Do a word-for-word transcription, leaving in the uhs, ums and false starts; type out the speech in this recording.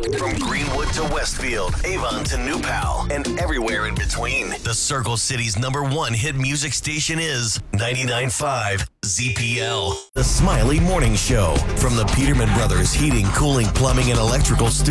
From Greenwood to Westfield, Avon to New Pal, and everywhere in between. The Circle City's number one hit music station is ninety-nine point five Z P L. The Smiley Morning Show from the Peterman Brothers Heating, Cooling, Plumbing, and Electrical Studio.